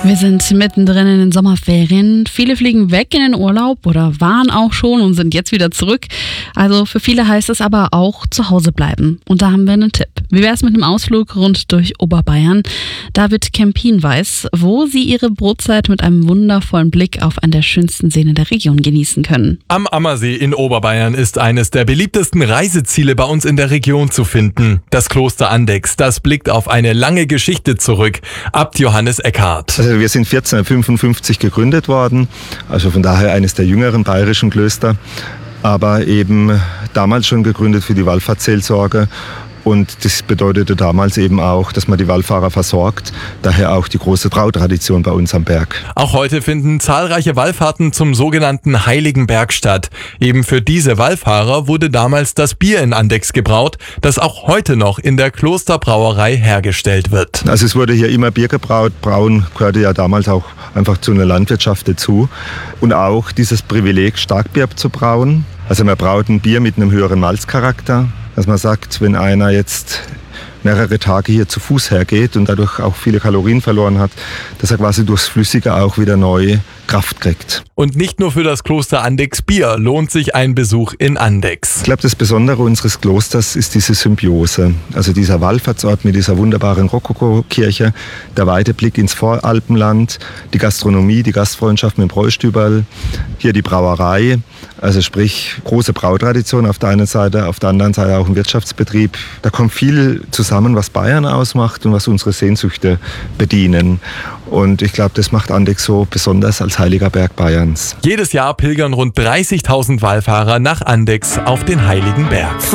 Wir sind mittendrin in den Sommerferien. Viele fliegen weg in den Urlaub oder waren auch schon und sind jetzt wieder zurück. Also für viele heißt es aber auch zu Hause bleiben. Und da haben wir einen Tipp. Wie wäre es mit einem Ausflug rund durch Oberbayern? David Kempin weiß, wo Sie Ihre Brotzeit mit einem wundervollen Blick auf einen der schönsten Seen in der Region genießen können. Am Ammersee in Oberbayern ist eines der beliebtesten Reiseziele bei uns in der Region zu finden. Das Kloster Andechs, das blickt auf eine lange Geschichte zurück. Abt Johannes Eckhardt. Also wir sind 1455 gegründet worden, also von daher eines der jüngeren bayerischen Klöster, aber eben damals schon gegründet für die Wallfahrtsseelsorge. Und das bedeutete damals eben auch, dass man die Wallfahrer versorgt. Daher auch die große Brautradition bei uns am Berg. Auch heute finden zahlreiche Wallfahrten zum sogenannten Heiligen Berg statt. Eben für diese Wallfahrer wurde damals das Bier in Andechs gebraut, das auch heute noch in der Klosterbrauerei hergestellt wird. Also es wurde hier immer Bier gebraut. Brauen gehörte ja damals auch einfach zu einer Landwirtschaft dazu. Und auch dieses Privileg, Starkbier zu brauen. Also man braut ein Bier mit einem höheren Malzcharakter. Dass man sagt, wenn einer jetzt mehrere Tage hier zu Fuß hergeht und dadurch auch viele Kalorien verloren hat, dass er quasi durchs Flüssige auch wieder neue Kraft kriegt. Und nicht nur für das Kloster Andechs Bier lohnt sich ein Besuch in Andechs. Ich glaube, das Besondere unseres Klosters ist diese Symbiose. Also dieser Wallfahrtsort mit dieser wunderbaren Rokoko-Kirche, der weite Blick ins Voralpenland, die Gastronomie, die Gastfreundschaft mit dem Bräustüberl, hier die Brauerei, also sprich große Brautradition auf der einen Seite, auf der anderen Seite auch ein Wirtschaftsbetrieb. Da kommt viel zusammen, was Bayern ausmacht und was unsere Sehnsüchte bedienen. Und ich glaube, das macht Andechs so besonders als heiliger Berg Bayerns. Jedes Jahr pilgern rund 30.000 Wallfahrer nach Andechs auf den Heiligen Berg.